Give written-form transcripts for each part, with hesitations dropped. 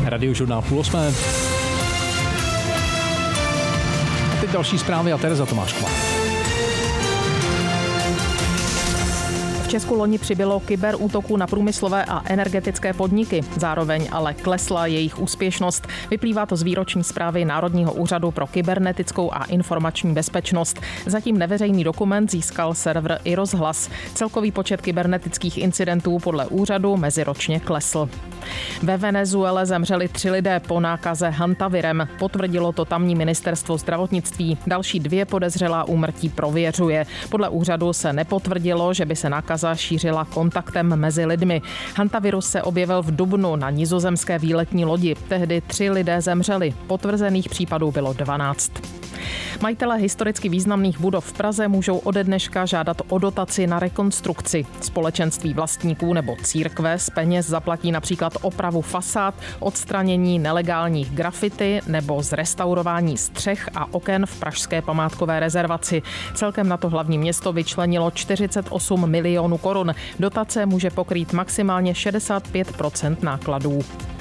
Radiožurnál 7:30. A teď další zprávy a Tereza Tomášková. V Česku loni přibylo kyberútoků na průmyslové a energetické podniky. Zároveň ale klesla jejich úspěšnost. Vyplývá to z výroční zprávy Národního úřadu pro kybernetickou a informační bezpečnost. Zatím neveřejný dokument získal server iRozhlas. Celkový počet kybernetických incidentů podle úřadu meziročně klesl. Ve Venezuele zemřeli 3 lidé po nákaze hantavirem. Potvrdilo to tamní ministerstvo zdravotnictví. Další 2 podezřelá úmrtí prověřuje. Podle úřadu se nepotvrdilo, že by se nákaza šířila kontaktem mezi lidmi. Hantavirus se objevil v dubnu na nizozemské výletní lodi. Tehdy 3 lidé zemřeli. Potvrzených případů bylo 12. Majitelé historicky významných budov v Praze můžou ode dneška žádat o dotaci na rekonstrukci. Společenství vlastníků nebo církve z peněz zaplatí například opravu fasád, odstranění nelegálních grafity nebo zrestaurování střech a oken v pražské památkové rezervaci. Celkem na to hlavní město vyčlenilo 48 milionů korun. Dotace může pokrýt maximálně 65% nákladů.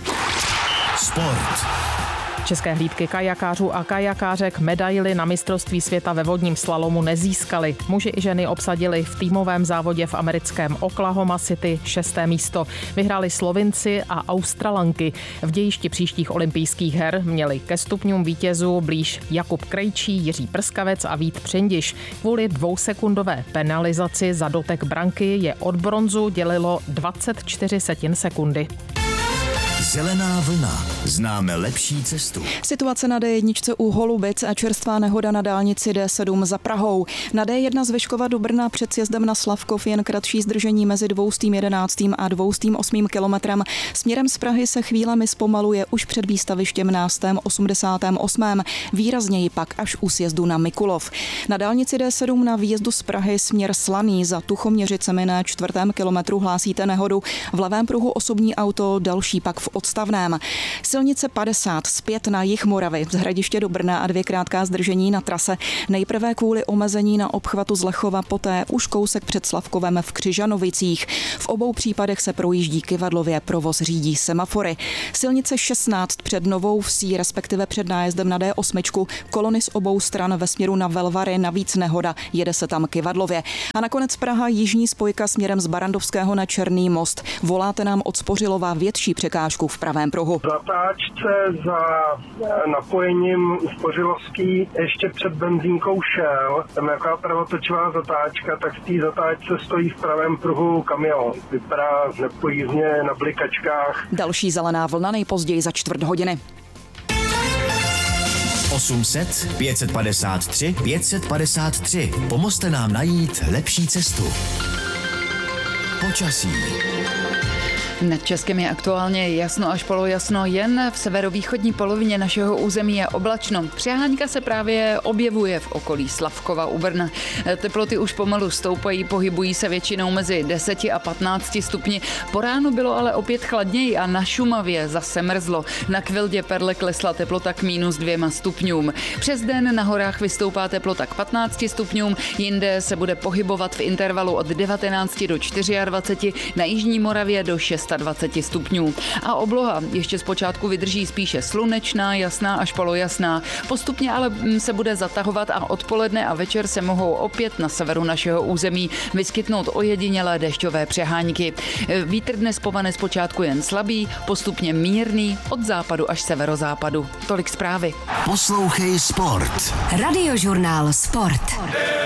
Sport. České hlídky kajakářů a kajakářek medaili na mistrovství světa ve vodním slalomu nezískali. Muži i ženy obsadili v týmovém závodě v americkém Oklahoma City 6. místo. Vyhráli Slovinci a Australanky. V dějišti příštích olympijských her měli ke stupňům vítězů blíž Jakub Krejčí, Jiří Prskavec a Vít Přendiš. Kvůli 2sekundové penalizaci za dotek branky je od bronzu dělilo 24 sekundy. Zelená vlna. Známe lepší cestu. Situace na D1 u Holubic a čerstvá nehoda na dálnici D7 za Prahou. Na D1 z Vyškova do Brna před sjezdem na Slavkov jen kratší zdržení mezi 211. a 208. kilometrem. Směrem z Prahy se chvílemi zpomaluje už před výstavištěm Nástem 88. Výrazněji pak až u sjezdu na Mikulov. Na dálnici D7 na výjezdu z Prahy směr Slaný za Tuchoměřicemi na 4. kilometru hlásíte nehodu. V levém pruhu osobní auto, další pak v odstavném. Silnice 50 zpět na jih Moravy, z Hradiště do Brna a 2 krátká zdržení na trase. Nejprve kvůli omezení na obchvatu z Lechova, poté už kousek před Slavkovem v Křižanovicích. V obou případech se projíždí kyvadlově, provoz řídí semafory. Silnice 16 před Novou Vsí, respektive před nájezdem na D8, kolony z obou stran ve směru na Velvary, navíc nehoda, jede se tam kyvadlově. A nakonec Praha jižní spojka směrem z Barandovského na Černý Most. Voláte nám od Spořilova větší překážku v pravém pruhu. Zatáčce za napojením u Spořilovský ještě před benzínkou Shell, tam jaká pravotočivá zatáčka, tak v té zatáčce stojí v pravém pruhu kamion. Vypadá nepojízdně na blikačkách. Další zelená vlna nejpozději za 4 hodiny. 800 553 553. Pomozte nám najít lepší cestu. Počasí. Nad Českem je aktuálně jasno až polojasno, jen v severovýchodní polovině našeho území je oblačno. Přehánka se právě objevuje v okolí Slavkova u Brna. Teploty už pomalu stoupají, pohybují se většinou mezi 10 a 15 stupni. Po ránu bylo ale opět chladněji a na Šumavě zase mrzlo. Na Kvildě Perle klesla teplota k -2 stupňům. Přes den na horách vystoupá teplota k 15 stupňům, jinde se bude pohybovat v intervalu od 19 do 24, na jižní Moravě do 26 stupňů. A obloha ještě zpočátku vydrží spíše slunečná, jasná až polojasná. Postupně ale se bude zatahovat a odpoledne a večer se mohou opět na severu našeho území vyskytnout ojedinělé dešťové přehánky. Vítr dnes povane zpočátku jen slabý, postupně mírný od západu až severozápadu. Tolik zprávy. Poslouchej Sport. Radiožurnál Sport.